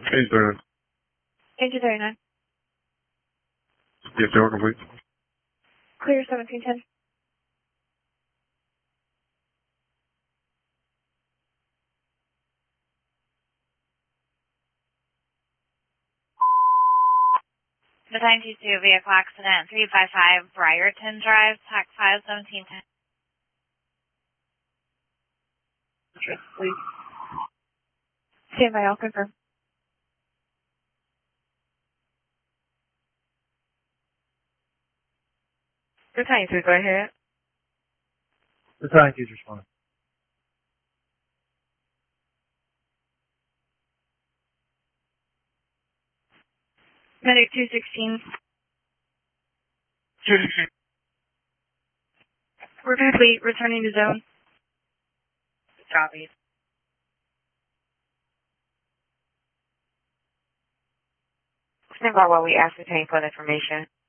8:30. 8:39. Yes, door complete. Clear 1710. The 922 vehicle accident, 355 Briarton Drive, TAC 51710. Please. Stand by, I'll confirm. The 92, go ahead. The 92 is responding. Medic 216. 216. Repeatedly returning to zone. Copy. Stand by while we ascertain further information.